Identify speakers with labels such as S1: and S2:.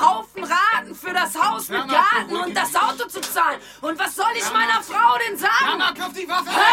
S1: Haufen Raten für das Haus mit Garten und das Auto zu zahlen. Und was soll ich meiner Frau denn sagen?
S2: Mama, kauf die Waffe!
S1: Hör